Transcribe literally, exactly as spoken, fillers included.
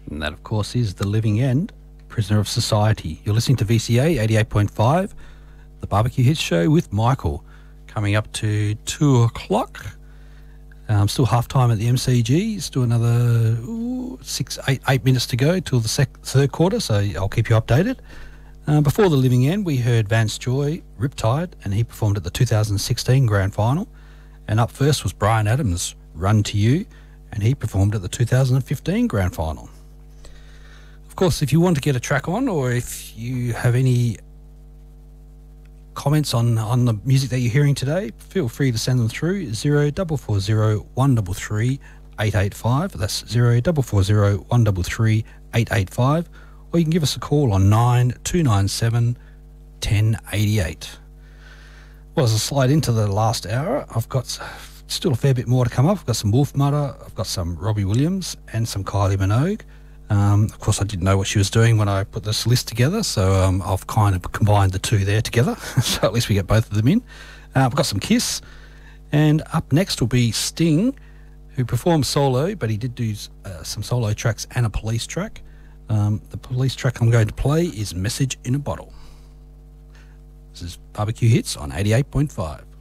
And that, of course, is The Living End, Prisoner of Society. You're listening to V C A eighty-eight point five, the Barbecue Hits Show with Michael, coming up to two o'clock. Um, still half time at the M C G. Still another ooh, six, eight, eight minutes to go till the sec- third quarter, so I'll keep you updated. Uh, before The Living End, we heard Vance Joy, Riptide, and he performed at the two thousand sixteen Grand Final. And up first was Brian Adams, Run to You, and he performed at the two thousand fifteen Grand Final. Of course, if you want to get a track on, or if you have any comments on, on the music that you're hearing today, feel free to send them through zero four four zero one three three eight eight five. That's zero four four zero one three three eight eight five. Or you can give us a call on nine two nine seven one oh eight eight. Well, as I slide into the last hour, I've got still a fair bit more to come up. I've got some Wolf Mudder, I've got some Robbie Williams, and some Kylie Minogue. Um, of course, I didn't know what she was doing when I put this list together, so um, I've kind of combined the two there together, so at least we get both of them in. Uh, I've got some Kiss, and up next will be Sting, who performed solo, but he did do uh, some solo tracks and a Police track. Um, the Police track I'm going to play is Message in a Bottle. This is Barbecue Hits on eighty-eight point five.